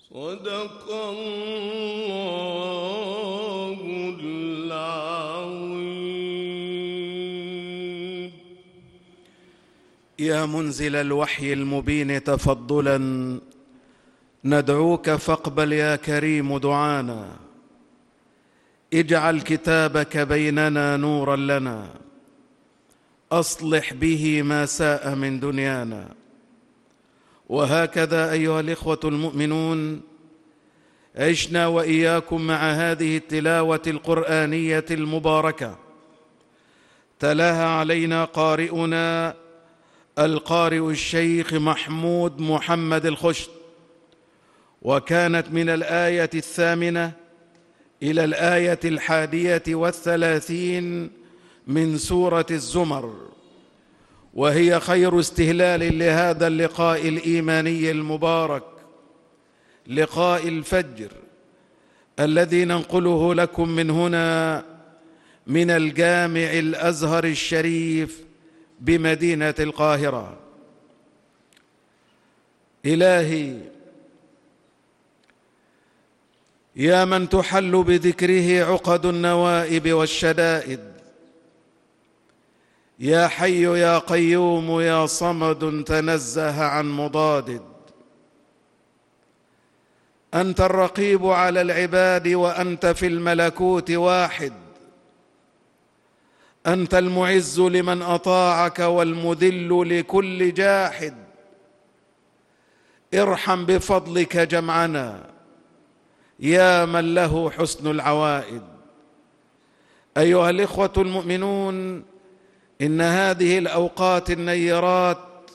صدق الله العظيم. يا منزل الوحي المبين تفضلا ندعوك فاقبل يا كريم دعانا، اجعل كتابك بيننا نورا لنا، أصلح به ما ساء من دنيانا. وهكذا أيها الإخوة المؤمنون عشنا وإياكم مع هذه التلاوة القرآنية المباركة، تلاها علينا قارئنا القارئ الشيخ محمود محمد الخشت، وكانت من الآية 8 إلى الآية 31 من سورة الزمر، وهي خير استهلال لهذا اللقاء الإيماني المبارك، لقاء الفجر الذي ننقله لكم من هنا من الجامع الأزهر الشريف بمدينة القاهرة. إلهي يا من تحل بذكره عقد النوائب والشدائد، يا حي يا قيوم يا صمد تنزه عن مضاد، أنت الرقيب على العباد وأنت في الملكوت واحد، أنت المعز لمن أطاعك والمذل لكل جاحد، ارحم بفضلك جمعنا يا من له حسن العوائد. أيها الإخوة المؤمنون، إن هذه الأوقات النيرات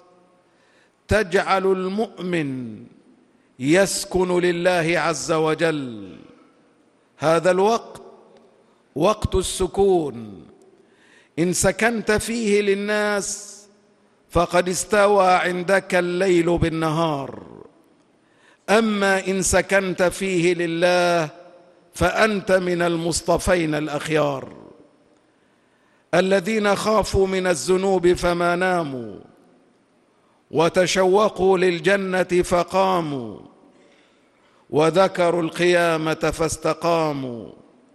تجعل المؤمن يسكن لله عز وجل. هذا الوقت وقت السكون، إن سكنت فيه للناس فقد استوى عندك الليل بالنهار، أما إن سكنت فيه لله فأنت من المصطفين الأخيار، الذين خافوا من الذنوب فما ناموا، وتشوقوا للجنة فقاموا، وذكروا القيامة فاستقاموا،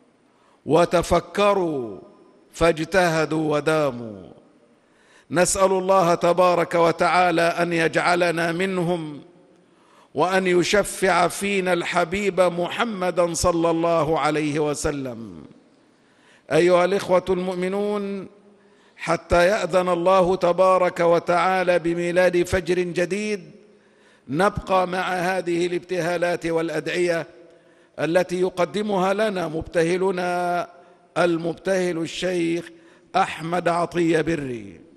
وتفكروا فاجتهدوا وداموا. نسأل الله تبارك وتعالى أن يجعلنا منهم، وأن يشفع فينا الحبيب محمدا صلى الله عليه وسلم. أيها الإخوة المؤمنون، حتى يأذن الله تبارك وتعالى بميلاد فجر جديد نبقى مع هذه الابتهالات والأدعية التي يقدمها لنا مبتهلنا المبتهل الشيخ أحمد عطية بري.